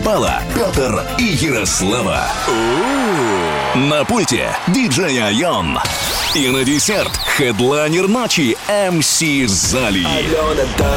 Пала, Петр и Ярослава. На пульте диджей Айон. И на десерт хедлайнер ночи МС Зали.